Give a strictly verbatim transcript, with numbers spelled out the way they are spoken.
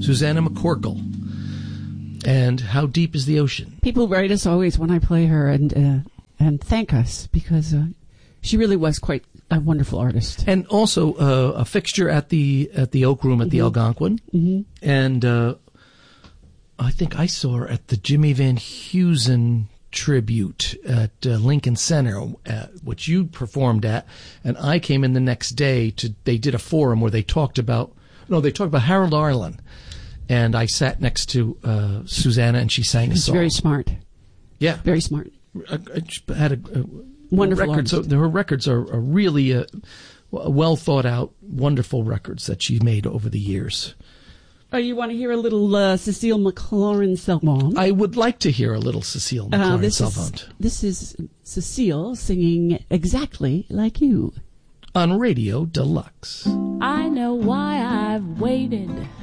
Susanna McCorkle. And How Deep is the Ocean? People write us always when I play her and uh, and thank us because uh, she really was quite a wonderful artist. And also uh, a fixture at the at the Oak Room at mm-hmm. the Algonquin. Mm-hmm. And uh, I think I saw her at the Jimmy Van Heusen tribute at uh, Lincoln Center, uh, which you performed at. And I came in the next day to. They did a forum where they talked about no, they talked about Harold Arlen. And I sat next to uh, Susanna, and she sang a She's song. very smart. Yeah, very smart. I, I had a, a wonderful records. artist. Her records are, are really uh, well thought out, wonderful records that she made over the years. Oh, you want to hear a little uh, Cecile McLaurin-Salvant? I would like to hear a little Cecile McLaurin-Salvant. Uh, this, is, this is Cecile singing Exactly Like You on Radio Deluxe. I know why I've waited.